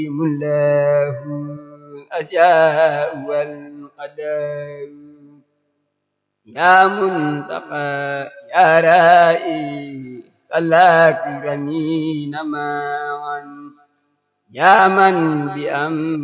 له الأشياء والقدر يا منتقى يا رائي صلى كرمين معا يا من بأمر